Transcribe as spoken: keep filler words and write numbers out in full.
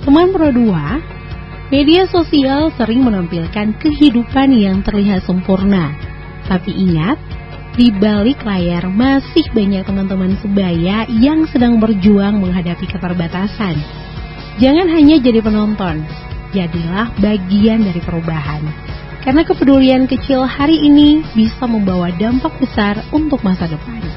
Teman Pro dua, media sosial sering menampilkan kehidupan yang terlihat sempurna. Tapi ingat, di balik layar masih banyak teman-teman sebaya yang sedang berjuang menghadapi keterbatasan. Jangan hanya jadi penonton, jadilah bagian dari perubahan. Karena kepedulian kecil hari ini bisa membawa dampak besar untuk masa depan.